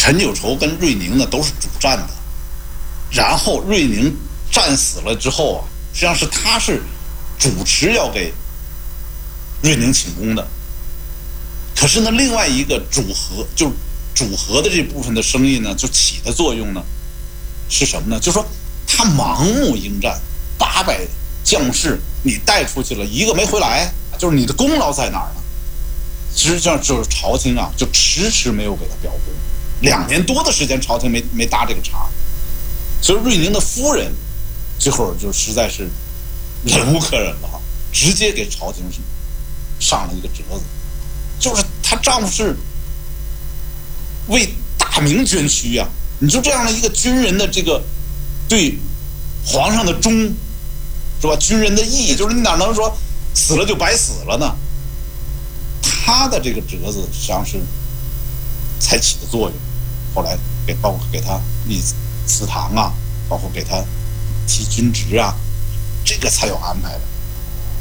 陈九畴跟瑞宁呢都是主战的，然后瑞宁战死了之后啊，实际上是他是主持要给瑞宁请功的。可是呢，另外一个主和的这部分的生意呢，就起的作用呢是什么呢？就是说他盲目应战，800将士你带出去了，一个没回来，就是你的功劳在哪儿呢？实际上就是朝廷啊，就迟迟没有给他表功，2年多的时间，朝廷没搭这个茬。所以瑞宁的夫人最后就实在是忍无可忍了哈，直接给朝廷上了一个折子，就是她丈夫是为大明捐躯呀，你就这样的一个军人的这个对皇上的忠，是吧？军人的义，就是你哪能说死了就白死了呢？他的这个折子实际上是才起的作用，后来包括给他立祠堂啊，包括给他提军职啊，这个才有安排的。